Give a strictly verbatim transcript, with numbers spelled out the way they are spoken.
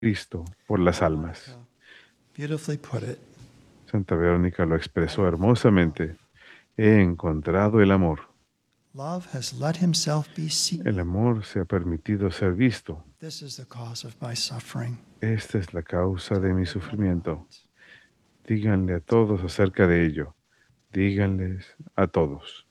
Cristo por las almas. Veronica beautifully put it. Santa Verónica lo I expresó have found love. hermosamente. He encontrado el amor. Love has let himself be El seen. amor se ha permitido ser visto. This is the cause of my suffering. Esta es la causa de Tell mi everyone about sufrimiento. it. Díganle a todos acerca de ello. Díganles a todos.